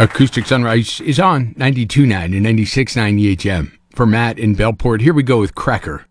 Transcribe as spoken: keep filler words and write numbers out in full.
Acoustic Sunrise is on ninety-two point nine and ninety-six point nine E H M. For Matt in Bellport, here we go with Cracker.